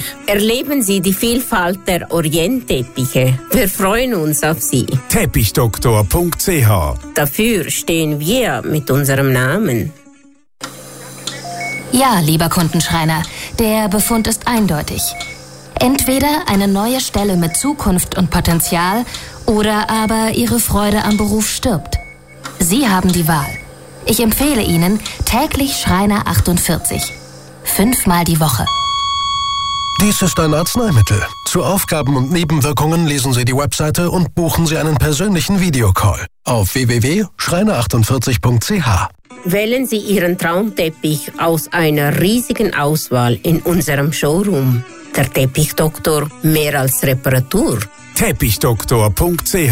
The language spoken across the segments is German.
Erleben Sie die Vielfalt der Orientteppiche. Wir freuen uns auf Sie. Teppichdoktor.ch. Dafür stehen wir mit unserem Namen. Ja, lieber Kundenschreiner, der Befund ist eindeutig. Entweder eine neue Stelle mit Zukunft und Potenzial oder aber Ihre Freude am Beruf stirbt. Sie haben die Wahl. Ich empfehle Ihnen täglich Schreiner 48. 5-mal die Woche. Dies ist ein Arzneimittel. Zu Aufgaben und Nebenwirkungen lesen Sie die Webseite und buchen Sie einen persönlichen Videocall auf www.schreiner48.ch. Wählen Sie Ihren Traumteppich aus einer riesigen Auswahl in unserem Showroom. Der Teppichdoktor, mehr als Reparatur. Teppichdoktor.ch.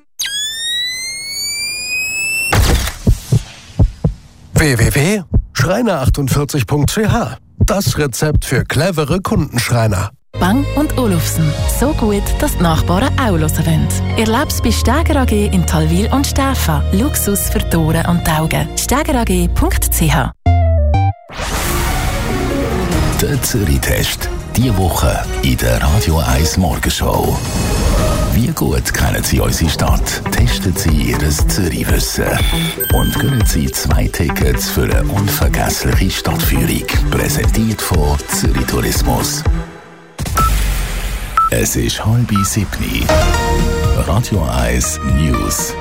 www.schreiner48.ch. Das Rezept für clevere Kundenschreiner. Bang & Olufsen. So gut, dass die Nachbarn auch hören wollen. Erleb's bei Steger AG in Talwil und Stäfa. Luxus für die Ohren und die Augen. stegerag.ch. Der Zürich-Test. Diese Woche in der Radio 1 Morgenshow. Wie gut kennen Sie unsere Stadt? Testen Sie Ihr Zürich-Wissen und gewinnen Sie 2 Tickets für eine unvergessliche Stadtführung. Präsentiert von Zürich Tourismus. Es ist 6:30. Radio 1 News.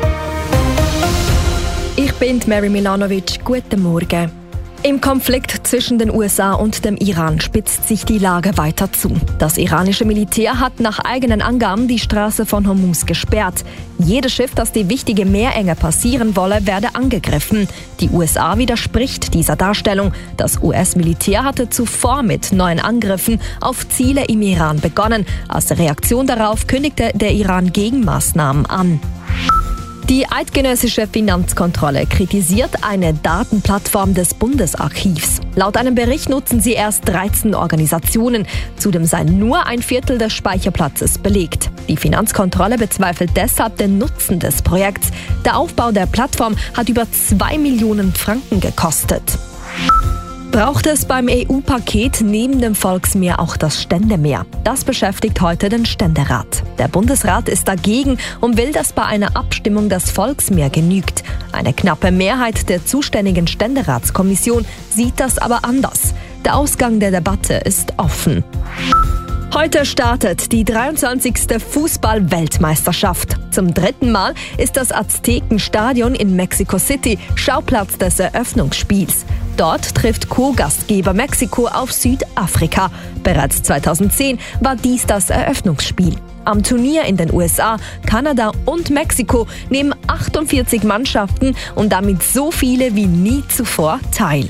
Ich bin Mary Milanovic. Guten Morgen. Im Konflikt zwischen den USA und dem Iran spitzt sich die Lage weiter zu. Das iranische Militär hat nach eigenen Angaben die Straße von Hormuz gesperrt. Jedes Schiff, das die wichtige Meerenge passieren wolle, werde angegriffen. Die USA widerspricht dieser Darstellung. Das US-Militär hatte zuvor mit neuen Angriffen auf Ziele im Iran begonnen. Als Reaktion darauf kündigte der Iran Gegenmaßnahmen an. Die eidgenössische Finanzkontrolle kritisiert eine Datenplattform des Bundesarchivs. Laut einem Bericht nutzen sie erst 13 Organisationen. Zudem sei nur ein Viertel des Speicherplatzes belegt. Die Finanzkontrolle bezweifelt deshalb den Nutzen des Projekts. Der Aufbau der Plattform hat über 2 Millionen Franken gekostet. Braucht es beim EU-Paket neben dem Volksmeer auch das Ständemeer? Das beschäftigt heute den Ständerat. Der Bundesrat ist dagegen und will, dass bei einer Abstimmung das Volksmeer genügt. Eine knappe Mehrheit der zuständigen Ständeratskommission sieht das aber anders. Der Ausgang der Debatte ist offen. Heute startet die 23. Fußball-Weltmeisterschaft. Zum 3. Mal ist das Aztekenstadion in Mexico City Schauplatz des Eröffnungsspiels. Dort trifft Co-Gastgeber Mexiko auf Südafrika. Bereits 2010 war dies das Eröffnungsspiel. Am Turnier in den USA, Kanada und Mexiko nehmen 48 Mannschaften und damit so viele wie nie zuvor teil.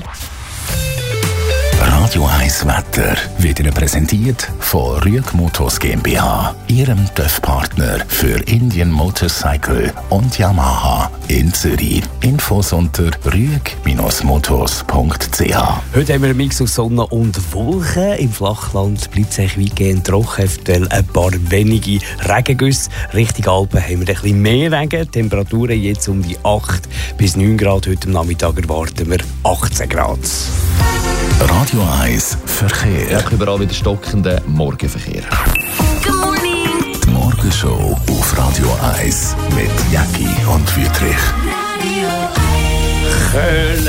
Radio 1 Wetter wird Ihnen präsentiert von Rüeg Motors GmbH, Ihrem TÜV-Partner für Indian Motorcycle und Yamaha in Zürich. Infos unter rüeg-motors.ch. Heute haben wir einen Mix aus Sonne und Wolken. Im Flachland bleibt es weitgehend trocken, eventuell ein paar wenige Regengüsse. Richtung Alpen haben wir ein bisschen mehr Regen. Temperaturen jetzt um die 8 bis 9 Grad. Heute am Nachmittag erwarten wir 18 Grad. Radio 1 Verkehr. Ja, überall wieder stockender Morgenverkehr. Good morning. Die Morgenshow auf Radio 1 mit Jackie und Wüthrich. Köln!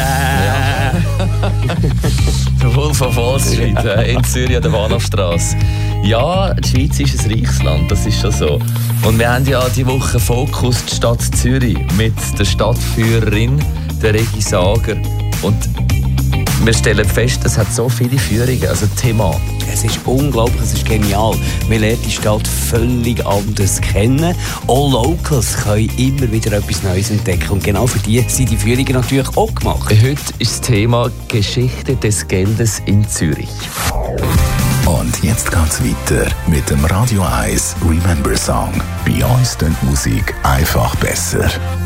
Der Wolf of Wall Street in Zürich an der Bahnhofstrasse. Ja, die Schweiz ist ein reiches Land, das ist schon so. Und wir haben ja diese Woche Fokus die Stadt Zürich mit der Stadtführerin, der Regi Sager. Und wir stellen fest, es hat so viele Führungen, also Thema. Es ist unglaublich, es ist genial. Wir lernen die Stadt völlig anders kennen. All Locals können immer wieder etwas Neues entdecken. Und genau für die sind die Führungen natürlich auch gemacht. Heute ist das Thema Geschichte des Geldes in Zürich. Und jetzt geht's weiter mit dem Radio 1 Remember Song. Bei uns klingt Musik einfach besser.